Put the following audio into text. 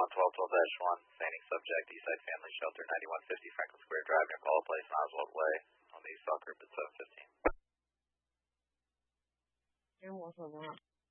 112-1, standing subject, Eastside Family Shelter, 9150 Franklin Square Drive, near Paula Place, Oswald Way, on the East Falk Group at 715. And what's up,